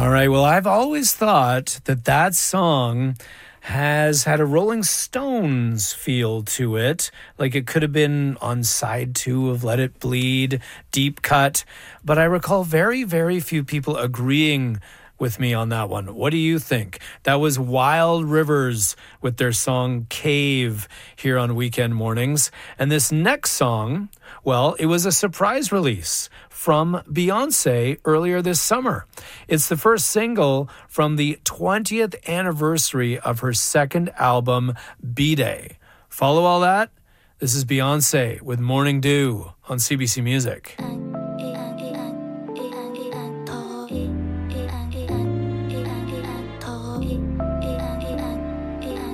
All right. Well, I've always thought that song has had a Rolling Stones feel to it. Like it could have been on side 2 of Let It Bleed, deep cut. But I recall very, very few people agreeing with me on that one. What do you think? That was Wild Rivers with their song Cave here on Weekend Mornings. And this next song, well, it was a surprise release from Beyonce earlier this summer. It's the first single from the 20th anniversary of her second album, B-Day. Follow all that? This is Beyonce with Morning Dew on CBC Music.